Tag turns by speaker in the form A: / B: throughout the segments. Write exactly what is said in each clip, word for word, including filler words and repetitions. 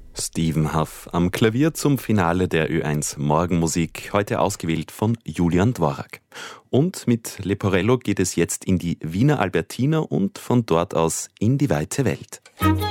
A: Stephen Huff am Klavier zum Finale der Ö eins Morgenmusik, heute ausgewählt von Julian Dvorak. Und mit Leporello geht es jetzt in die Wiener Albertina und von dort aus in die weite Welt.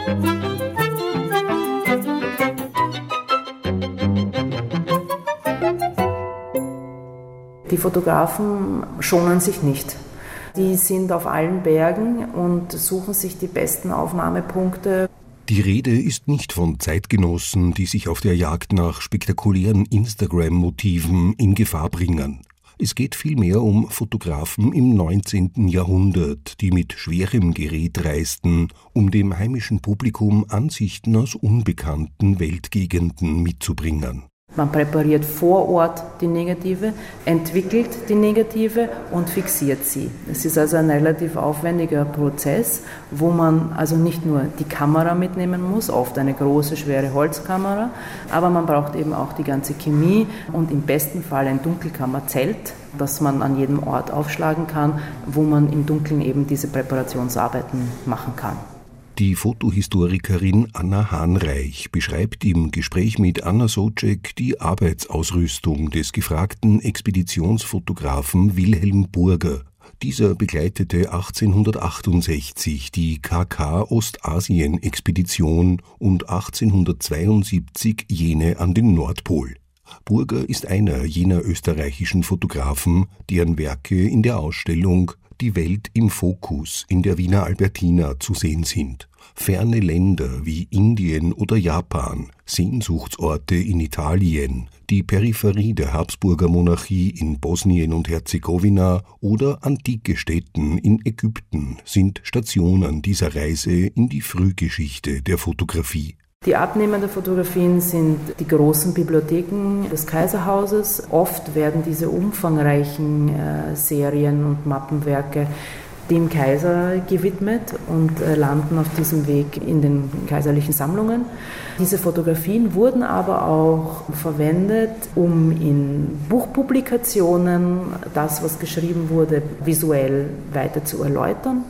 B: Die Fotografen schonen sich nicht. Die sind auf allen Bergen und suchen sich die besten Aufnahmepunkte.
C: Die Rede ist nicht von Zeitgenossen, die sich auf der Jagd nach spektakulären Instagram-Motiven in Gefahr bringen. Es geht vielmehr um Fotografen im neunzehnten Jahrhundert, die mit schwerem Gerät reisten, um dem heimischen Publikum Ansichten aus unbekannten Weltgegenden mitzubringen.
B: Man präpariert vor Ort die Negative, entwickelt die Negative und fixiert sie. Es ist also ein relativ aufwendiger Prozess, wo man also nicht nur die Kamera mitnehmen muss, oft eine große, schwere Holzkamera, aber man braucht eben auch die ganze Chemie und im besten Fall ein Dunkelkammerzelt, das man an jedem Ort aufschlagen kann, wo man im Dunkeln eben diese Präparationsarbeiten machen kann.
C: Die Fotohistorikerin Anna Hahnreich beschreibt im Gespräch mit Anna Socek die Arbeitsausrüstung des gefragten Expeditionsfotografen Wilhelm Burger. Dieser begleitete achtzehnhundertachtundsechzig die K K-Ostasien-Expedition und achtzehnhundertzweiundsiebzig jene an den Nordpol. Burger ist einer jener österreichischen Fotografen, deren Werke in der Ausstellung Die Welt im Fokus in der Wiener Albertina zu sehen sind. Ferne Länder wie Indien oder Japan, Sehnsuchtsorte in Italien, die Peripherie der Habsburger Monarchie in Bosnien und Herzegowina oder antike Städten in Ägypten sind Stationen dieser Reise in die Frühgeschichte der Fotografie.
B: Die Abnehmer der Fotografien sind die großen Bibliotheken des Kaiserhauses. Oft werden diese umfangreichen äh, Serien und Mappenwerke dem Kaiser gewidmet und äh, landen auf diesem Weg in den kaiserlichen Sammlungen. Diese Fotografien wurden aber auch verwendet, um in Buchpublikationen das, was geschrieben wurde, visuell weiter zu erläutern.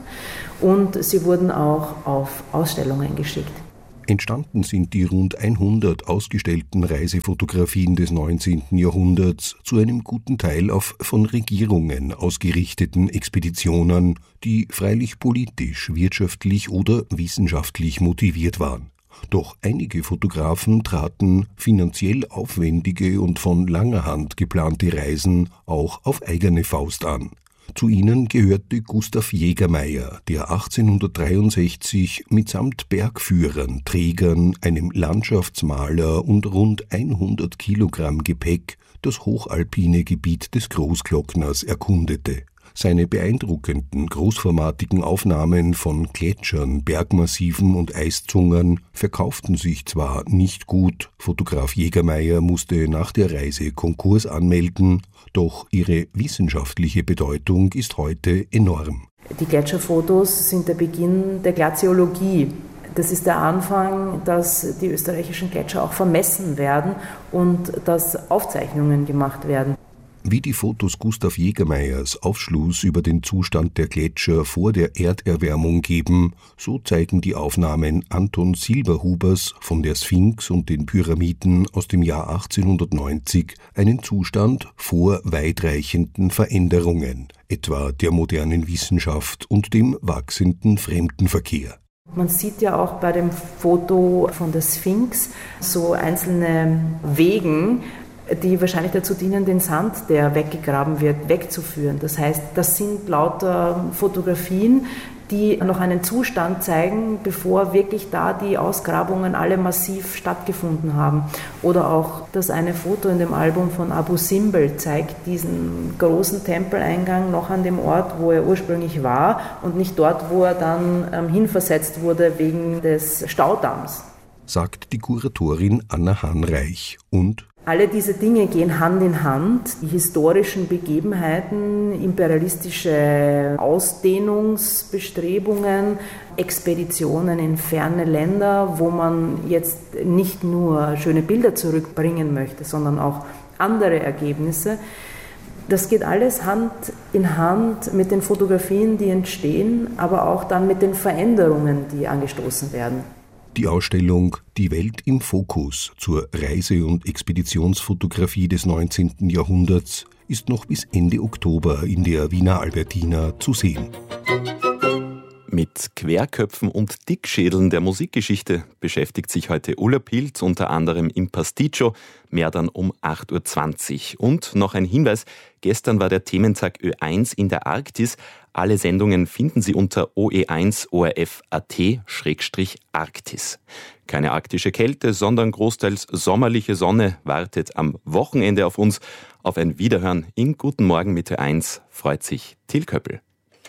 B: Und sie wurden auch auf Ausstellungen geschickt.
C: Entstanden sind die rund hundert ausgestellten Reisefotografien des neunzehnten Jahrhunderts zu einem guten Teil auf von Regierungen ausgerichteten Expeditionen, die freilich politisch, wirtschaftlich oder wissenschaftlich motiviert waren. Doch einige Fotografen traten finanziell aufwendige und von langer Hand geplante Reisen auch auf eigene Faust an. Zu ihnen gehörte Gustav Jägermeier, der achtzehnhundertdreiundsechzig mitsamt Bergführern, Trägern, einem Landschaftsmaler und rund hundert Kilogramm Gepäck das hochalpine Gebiet des Großglockners erkundete. Seine beeindruckenden, großformatigen Aufnahmen von Gletschern, Bergmassiven und Eiszungern verkauften sich zwar nicht gut, Fotograf Jägermeier musste nach der Reise Konkurs anmelden, doch ihre wissenschaftliche Bedeutung ist heute enorm.
B: Die Gletscherfotos sind der Beginn der Glaziologie. Das ist der Anfang, dass die österreichischen Gletscher auch vermessen werden und dass Aufzeichnungen gemacht werden.
C: Wie die Fotos Gustav Jägermeiers Aufschluss über den Zustand der Gletscher vor der Erderwärmung geben, so zeigen die Aufnahmen Anton Silberhubers von der Sphinx und den Pyramiden aus dem Jahr achtzehnhundertneunzig einen Zustand vor weitreichenden Veränderungen, etwa der modernen Wissenschaft und dem wachsenden Fremdenverkehr.
B: Man sieht ja auch bei dem Foto von der Sphinx so einzelne Wegen, die wahrscheinlich dazu dienen, den Sand, der weggegraben wird, wegzuführen. Das heißt, das sind lauter Fotografien, die noch einen Zustand zeigen, bevor wirklich da die Ausgrabungen alle massiv stattgefunden haben. Oder auch das eine Foto in dem Album von Abu Simbel zeigt diesen großen Tempeleingang noch an dem Ort, wo er ursprünglich war und nicht dort, wo er dann ähm, hinversetzt wurde wegen des Staudamms.
C: Sagt die Kuratorin Anna Hahnreich und
B: alle diese Dinge gehen Hand in Hand. Die historischen Begebenheiten, imperialistische Ausdehnungsbestrebungen, Expeditionen in ferne Länder, wo man jetzt nicht nur schöne Bilder zurückbringen möchte, sondern auch andere Ergebnisse. Das geht alles Hand in Hand mit den Fotografien, die entstehen, aber auch dann mit den Veränderungen, die angestoßen werden.
C: Die Ausstellung »Die Welt im Fokus« zur Reise- und Expeditionsfotografie des neunzehnten Jahrhunderts ist noch bis Ende Oktober in der Wiener Albertina zu sehen.
A: Mit Querköpfen und Dickschädeln der Musikgeschichte beschäftigt sich heute Ulla Pilz unter anderem im Pasticcio, mehr dann um acht Uhr zwanzig. Und noch ein Hinweis, gestern war der Thementag Ö eins in der Arktis. Alle Sendungen finden Sie unter o e eins o r f punkt a t slash arktis. Keine arktische Kälte, sondern großteils sommerliche Sonne wartet am Wochenende auf uns. Auf ein Wiederhören in Guten Morgen mit Ö eins freut sich Till Köppel.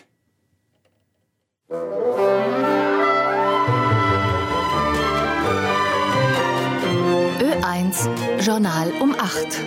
D: Ö eins Journal um acht.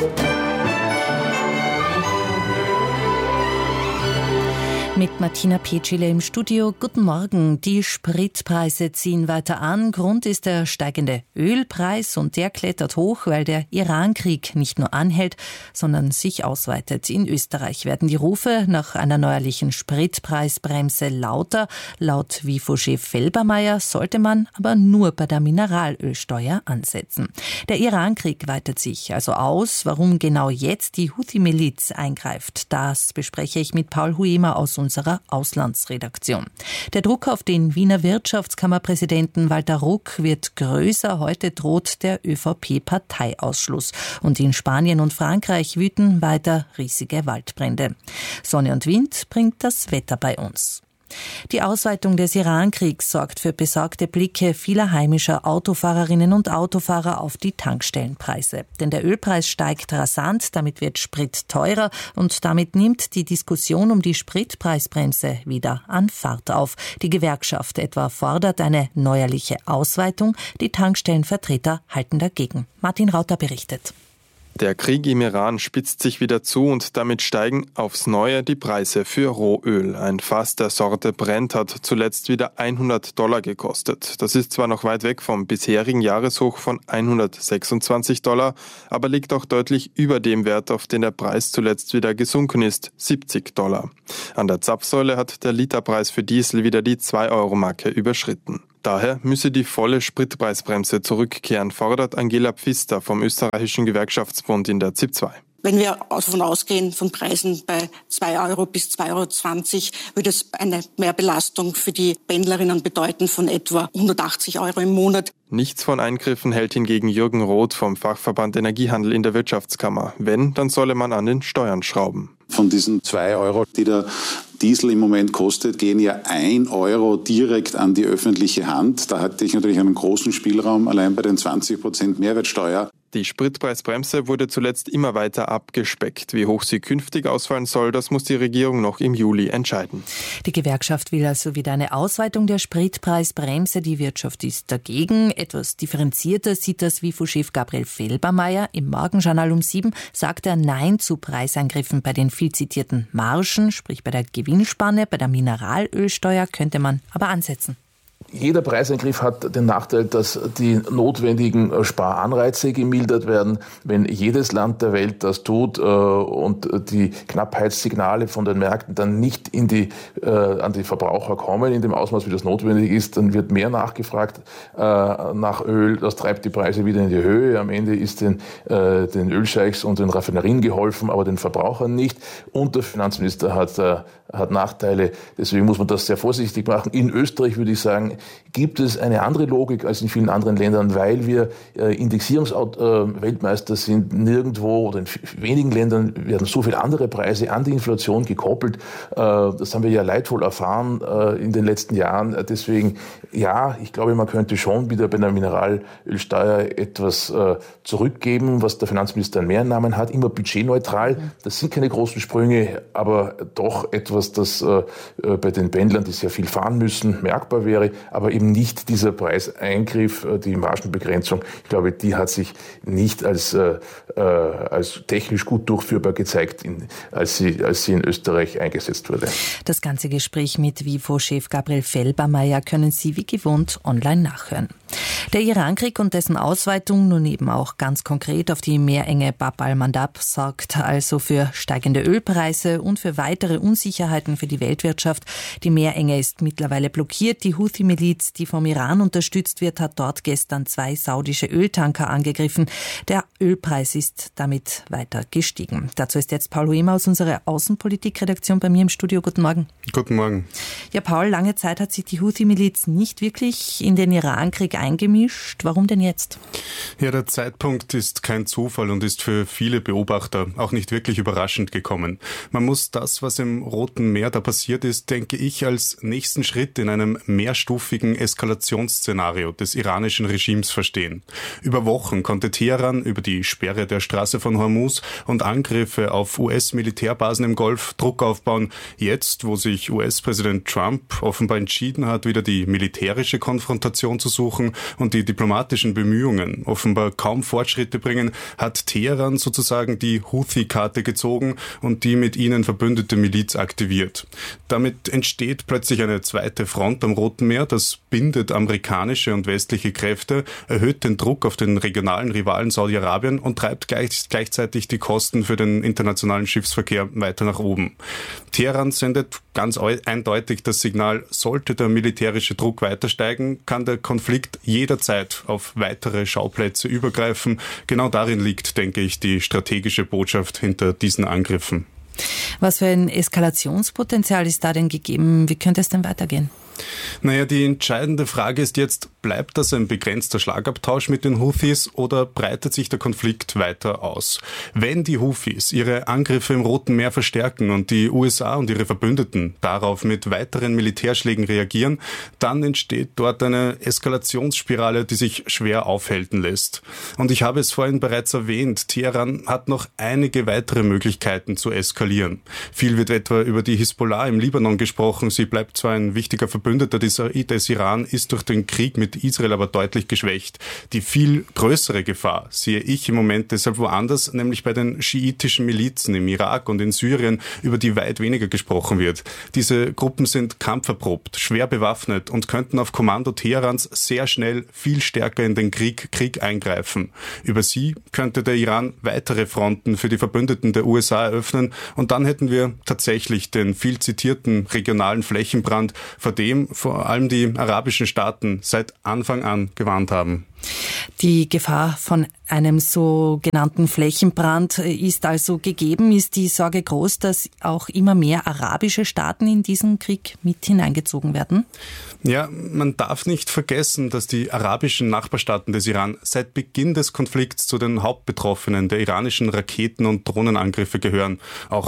D: Mit Martina Petschile im Studio. Guten Morgen. Die Spritpreise ziehen weiter an. Grund ist der steigende Ölpreis und der klettert hoch, weil der Iran-Krieg nicht nur anhält, sondern sich ausweitet. In Österreich werden die Rufe nach einer neuerlichen Spritpreisbremse lauter. Laut W I F O-Chef Felbermayr sollte man aber nur bei der Mineralölsteuer ansetzen. Der Iran-Krieg weitet sich also aus. Warum genau jetzt die Houthi-Miliz eingreift, das bespreche ich mit Paul Huemer aus unserer Auslandsredaktion. Der Druck auf den Wiener Wirtschaftskammerpräsidenten Walter Ruck wird größer. Heute droht der Ö V P-Parteiausschluss. Und in Spanien und Frankreich wüten weiter riesige Waldbrände. Sonne und Wind bringt das Wetter bei uns. Die Ausweitung des Iran-Kriegs sorgt für besorgte Blicke vieler heimischer Autofahrerinnen und Autofahrer auf die Tankstellenpreise. Denn der Ölpreis steigt rasant, damit wird Sprit teurer und damit nimmt die Diskussion um die Spritpreisbremse wieder an Fahrt auf. Die Gewerkschaft etwa fordert eine neuerliche Ausweitung, die Tankstellenvertreter halten dagegen. Martin Rauter berichtet.
E: Der Krieg im Iran spitzt sich wieder zu und damit steigen aufs Neue die Preise für Rohöl. Ein Fass der Sorte Brent hat zuletzt wieder hundert Dollar gekostet. Das ist zwar noch weit weg vom bisherigen Jahreshoch von hundertsechsundzwanzig Dollar, aber liegt auch deutlich über dem Wert, auf den der Preis zuletzt wieder gesunken ist, siebzig Dollar. An der Zapfsäule hat der Literpreis für Diesel wieder die zwei Euro Marke überschritten. Daher müsse die volle Spritpreisbremse zurückkehren, fordert Angela Pfister vom österreichischen Gewerkschaftsbund in der Z I P zwei.
F: Wenn wir davon ausgehen, von Preisen bei zwei Euro bis zwei Euro zwanzig, würde es eine Mehrbelastung für die Pendlerinnen bedeuten von etwa hundertachtzig Euro im Monat.
E: Nichts von Eingriffen hält hingegen Jürgen Roth vom Fachverband Energiehandel in der Wirtschaftskammer. Wenn, dann solle man an den Steuern schrauben.
G: Von diesen zwei Euro, die der Diesel im Moment kostet, gehen ja ein Euro direkt an die öffentliche Hand. Da hatte ich natürlich einen großen Spielraum, allein bei den zwanzig Prozent Mehrwertsteuer.
E: Die Spritpreisbremse wurde zuletzt immer weiter abgespeckt. Wie hoch sie künftig ausfallen soll, das muss die Regierung noch im Juli entscheiden.
D: Die Gewerkschaft will also wieder eine Ausweitung der Spritpreisbremse. Die Wirtschaft ist dagegen. Etwas differenzierter sieht das W I F O-Chef Gabriel Felbermayr. Im Morgenjournal um sieben sagt er Nein zu Preiseingriffen bei den viel zitierten Margen, sprich bei der Gewinnspanne. Bei der Mineralölsteuer könnte man aber ansetzen.
H: Jeder Preiseingriff hat den Nachteil, dass die notwendigen Sparanreize gemildert werden. Wenn jedes Land der Welt das tut äh, und die Knappheitssignale von den Märkten dann nicht in die, äh, an die Verbraucher kommen, in dem Ausmaß, wie das notwendig ist, dann wird mehr nachgefragt äh, nach Öl. Das treibt die Preise wieder in die Höhe. Am Ende ist den, äh, den Ölscheichs und den Raffinerien geholfen, aber den Verbrauchern nicht. Und der Finanzminister hat, äh, hat Nachteile. Deswegen muss man das sehr vorsichtig machen. In Österreich würde ich sagen, gibt es eine andere Logik als in vielen anderen Ländern, weil wir äh, Indexierungsweltmeister äh, sind. Nirgendwo oder in wenigen Ländern werden so viele andere Preise an die Inflation gekoppelt. Äh, das haben wir ja leidvoll erfahren äh, in den letzten Jahren. Deswegen, ja, ich glaube, man könnte schon wieder bei einer Mineralölsteuer etwas äh, zurückgeben, was der Finanzminister an Mehreinnahmen hat. Immer budgetneutral. Das sind keine großen Sprünge, aber doch etwas, das äh, bei den Pendlern, die sehr viel fahren müssen, merkbar wäre. Aber eben nicht dieser Preiseingriff, die Margenbegrenzung. Ich glaube, die hat sich nicht als, äh, als technisch gut durchführbar gezeigt, in, als, sie, als sie in Österreich eingesetzt wurde.
D: Das ganze Gespräch mit W I F O-Chef Gabriel Felbermayr können Sie wie gewohnt online nachhören. Der Irankrieg und dessen Ausweitung, nun eben auch ganz konkret auf die Meerenge Bab al-Mandab, sorgt also für steigende Ölpreise und für weitere Unsicherheiten für die Weltwirtschaft. Die Meerenge ist mittlerweile blockiert. Die Houthi-Miliz, die vom Iran unterstützt wird, hat dort gestern zwei saudische Öltanker angegriffen. Der Ölpreis ist damit weiter gestiegen. Dazu ist jetzt Paul Huemer aus unserer Außenpolitik-Redaktion bei mir im Studio. Guten Morgen.
I: Guten Morgen.
D: Ja, Paul, lange Zeit hat sich die Houthi-Miliz nicht wirklich in den Irankrieg eingemischt. Warum denn jetzt?
I: Ja, der Zeitpunkt ist kein Zufall und ist für viele Beobachter auch nicht wirklich überraschend gekommen. Man muss das, was im Roten Meer da passiert ist, denke ich, als nächsten Schritt in einem mehrstufigen Eskalationsszenario des iranischen Regimes verstehen. Über Wochen konnte Teheran über die Sperre der Straße von Hormuz und Angriffe auf U S-Militärbasen im Golf Druck aufbauen. Jetzt, wo sich U S-Präsident Trump offenbar entschieden hat, wieder die militärische Konfrontation zu suchen und die diplomatischen Bemühungen offenbar kaum Fortschritte bringen, hat Teheran sozusagen die Houthi-Karte gezogen und die mit ihnen verbündete Miliz aktiviert. Damit entsteht plötzlich eine zweite Front am Roten Meer, das bindet amerikanische und westliche Kräfte, erhöht den Druck auf den regionalen Rivalen Saudi-Arabien und treibt gleich, gleichzeitig die Kosten für den internationalen Schiffsverkehr weiter nach oben. Teheran sendet ganz eindeutig das Signal, sollte der militärische Druck weiter steigen, kann der Konflikt jederzeit auf weitere Schauplätze übergreifen. Genau darin liegt, denke ich, die strategische Botschaft hinter diesen Angriffen.
D: Was für ein Eskalationspotenzial ist da denn gegeben? Wie könnte es denn weitergehen?
I: Naja, die entscheidende Frage ist jetzt, bleibt das ein begrenzter Schlagabtausch mit den Houthis oder breitet sich der Konflikt weiter aus? Wenn die Houthis ihre Angriffe im Roten Meer verstärken und die U S A und ihre Verbündeten darauf mit weiteren Militärschlägen reagieren, dann entsteht dort eine Eskalationsspirale, die sich schwer aufhalten lässt. Und ich habe es vorhin bereits erwähnt, Teheran hat noch einige weitere Möglichkeiten zu eskalieren. Viel wird etwa über die Hisbollah im Libanon gesprochen. Sie bleibt zwar ein wichtiger Verbündeter des Iran, ist durch den Krieg mit Israel aber deutlich geschwächt. Die viel größere Gefahr sehe ich im Moment deshalb woanders, nämlich bei den schiitischen Milizen im Irak und in Syrien, über die weit weniger gesprochen wird. Diese Gruppen sind kampferprobt, schwer bewaffnet und könnten auf Kommando Teherans sehr schnell viel stärker in den Krieg, Krieg eingreifen. Über sie könnte der Iran weitere Fronten für die Verbündeten der U S A eröffnen und dann hätten wir tatsächlich den viel zitierten regionalen Flächenbrand, vor dem vor allem die arabischen Staaten seit Anfang an gewarnt haben.
D: Die Gefahr von einem sogenannten Flächenbrand ist also gegeben. Ist die Sorge groß, dass auch immer mehr arabische Staaten in diesen Krieg mit hineingezogen werden?
I: Ja, man darf nicht vergessen, dass die arabischen Nachbarstaaten des Iran seit Beginn des Konflikts zu den Hauptbetroffenen der iranischen Raketen- und Drohnenangriffe gehören. Auch